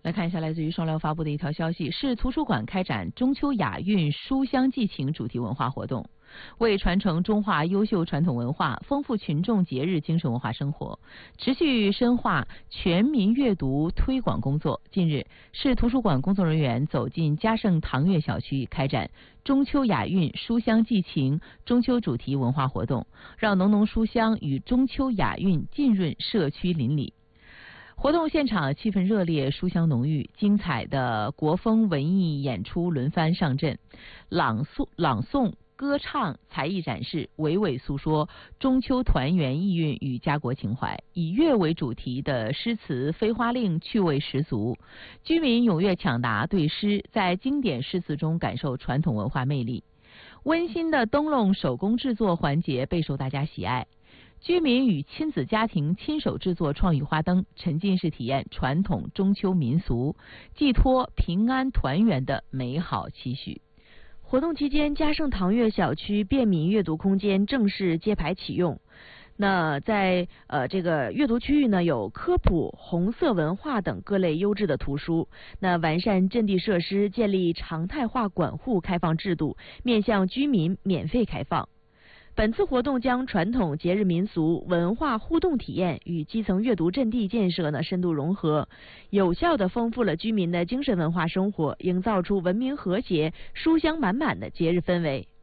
来看一下来自于双料发布的一条消息，市图书馆开展中秋雅韵书香寄情主题文化活动，为传承中华优秀传统文化，丰富群众节日精神文化生活，持续深化全民阅读推广工作。近日，市图书馆工作人员走进嘉盛唐悦小区，开展中秋雅韵书香寄情中秋主题文化活动，让浓浓书香与中秋雅韵浸润社区邻里。活动现场气氛热烈，书香浓郁，精彩的国风文艺演出轮番上阵，朗诵、歌唱、才艺展示，娓娓诉说中秋团圆意蕴与家国情怀。以乐为主题的诗词飞花令趣味十足，居民踊跃抢答对诗，在经典诗词中感受传统文化魅力。温馨的灯笼手工制作环节备受大家喜爱。居民与亲子家庭亲手制作创意花灯，沉浸式体验传统中秋民俗，寄托平安团圆的美好期许。 活动期间，嘉盛唐悦小区便民阅读空间正式揭牌启用。那在这个阅读区域呢，有科普、红色文化等各类优质的图书。那完善阵地设施，建立常态化管护开放制度，面向居民免费开放。本次活动将传统节日民俗文化互动体验与基层阅读阵地建设呢深度融合，有效地丰富了居民的精神文化生活，营造出文明和谐、书香满满的节日氛围。